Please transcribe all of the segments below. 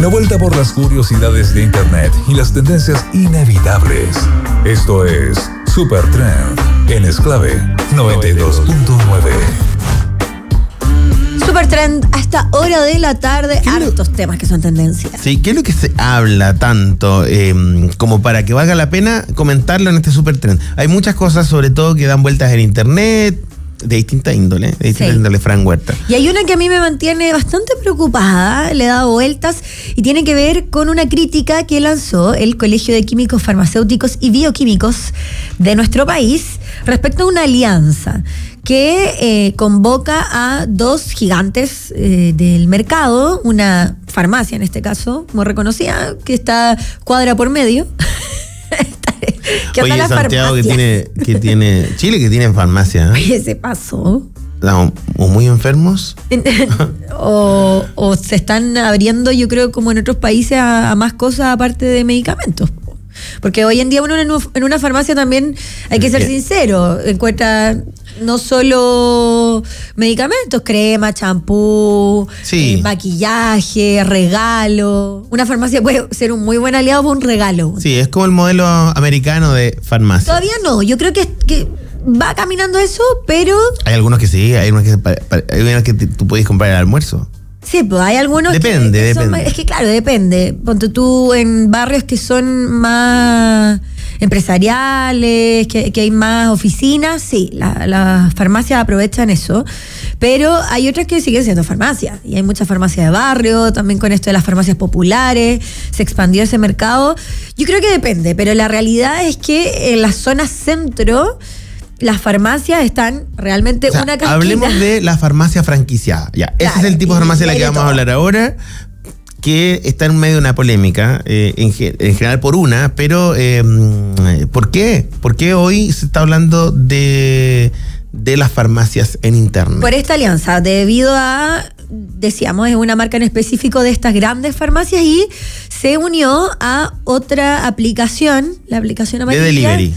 Una vuelta por las curiosidades de Internet y las tendencias inevitables. Esto es Super Trend en Esclave 92.9. Super Trend a esta hora de la tarde, hartos temas que son tendencias. Sí, ¿qué es lo que se habla tanto como para que valga la pena comentarlo en este Super Trend? Hay muchas cosas, sobre todo, que dan vueltas en Internet, de distinta índole, Fran Huerta. Y hay una que a mí me mantiene bastante preocupada, le he dado vueltas, y tiene que ver con una crítica que lanzó el Colegio de Químicos Farmacéuticos y Bioquímicos de nuestro país respecto a una alianza que convoca a dos gigantes del mercado, una farmacia en este caso, muy reconocida, que está cuadra por medio. Oye, Santiago que tiene Chile, que tiene farmacia. Oye, se pasó. ¿O muy enfermos? o se están abriendo, yo creo, como en otros países, a más cosas aparte de medicamentos. Porque hoy en día uno en una farmacia también, hay que ser sincero, encuentra no solo medicamentos, crema, champú, maquillaje, regalo. Una farmacia puede ser un muy buen aliado para un regalo. Sí, es como el modelo americano de farmacia. Todavía no, yo creo que va caminando eso, pero... Hay algunos que sí, hay unos que tú puedes comprar el almuerzo. Sí, pues hay algunos depende. Es que claro, depende. Ponte tú en barrios que son más empresariales, que hay más oficinas, sí, las farmacias aprovechan eso, pero hay otras que siguen siendo farmacias, y hay muchas farmacias de barrio, también con esto de las farmacias populares, se expandió ese mercado. Yo creo que depende, pero la realidad es que en la zona centro las farmacias están realmente una casquina. Hablemos de la farmacia franquiciada. Ya, claro, ese es el tipo de farmacia de la que vamos a hablar ahora, que está en medio de una polémica, en general por una, pero ¿por qué? ¿Por qué hoy se está hablando de las farmacias en Internet? Por esta alianza, debido a, decíamos, es una marca en específico de estas grandes farmacias, y se unió a otra aplicación, la aplicación amarilla. De delivery.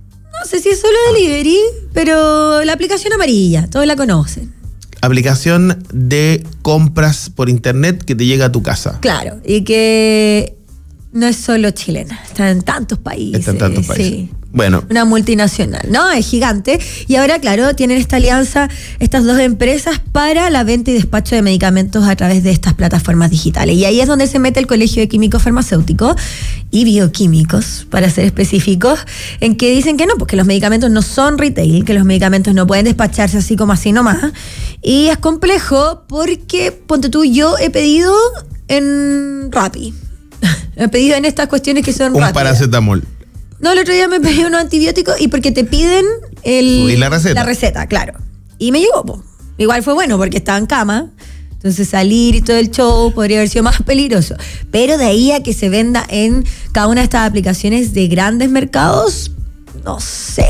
No sé si es solo delivery, pero la aplicación amarilla, todos la conocen. Aplicación de compras por Internet que te llega a tu casa. Claro, y que no es solo chilena, está en tantos países. Está en tantos países. Sí. Bueno. Una multinacional, ¿no? Es gigante. Y ahora, claro, tienen esta alianza, estas dos empresas, para la venta y despacho de medicamentos a través de estas plataformas digitales. Y ahí es donde se mete el Colegio de Químicos Farmacéuticos y Bioquímicos, para ser específicos, en que dicen que no, porque los medicamentos no son retail, que los medicamentos no pueden despacharse así como así nomás. Y es complejo porque, ponte tú, yo he pedido en Rappi. He pedido en estas cuestiones que son rápidas. Un paracetamol. No, el otro día me pedí unos antibióticos, y porque te piden la receta. La receta, claro. Y me llegó, po. Igual fue bueno porque estaba en cama. Entonces salir y todo el show podría haber sido más peligroso. Pero de ahí a que se venda en cada una de estas aplicaciones de grandes mercados, no sé.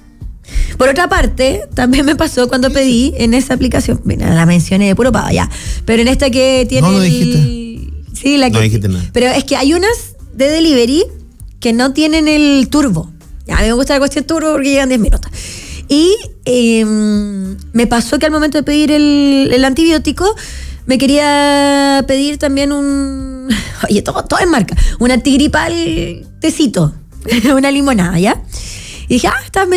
Por otra parte, también me pasó cuando pedí en esa aplicación, mira, la mencioné de puro pavo ya, pero en esta que tiene no dijiste. Sí, la que... No dijiste nada. Pero es que hay unas de delivery que no tienen el turbo. Ya, a mí me gusta la cuestión turbo porque llegan 10 minutos. Y me pasó que al momento de pedir el antibiótico, me quería pedir también oye, todo es marca, un antigripal tecito, una limonada, ¿ya? Y dije, estás